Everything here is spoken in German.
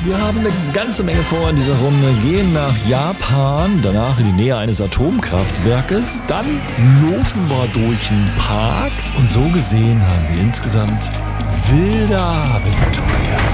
Wir haben eine ganze Menge vor in dieser Runde. Gehen nach Japan, danach in die Nähe eines Atomkraftwerkes. Dann laufen wir durch einen Park. Und so gesehen haben wir insgesamt wilde Abenteuer.